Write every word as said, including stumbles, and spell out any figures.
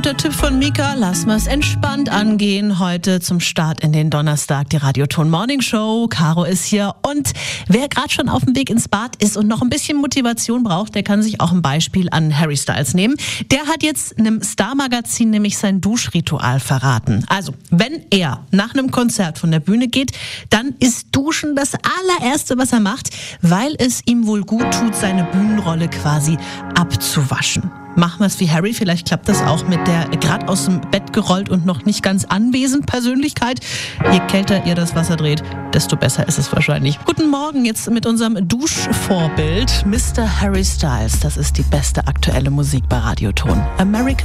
Der Tipp von Mika, lass mal's entspannt angehen. Heute zum Start in den Donnerstag, die Radioton Morning Show. Caro ist hier und wer gerade schon auf dem Weg ins Bad ist und noch ein bisschen Motivation braucht, der kann sich auch ein Beispiel an Harry Styles nehmen. Der hat jetzt einem Star-Magazin nämlich sein Duschritual verraten. Also, wenn er nach einem Konzert von der Bühne geht, dann ist Duschen das allererste, was er macht, weil es ihm wohl gut tut, seine Bühnenrolle quasi abzuwaschen. Machen wir es wie Harry, vielleicht klappt das auch mit der gerade aus dem Bett gerollt und noch nicht ganz anwesend Persönlichkeit. Je kälter ihr das Wasser dreht, desto besser ist es wahrscheinlich. Guten Morgen jetzt mit unserem Duschvorbild Mister Harry Styles. Das ist die beste aktuelle Musik bei Radioton. American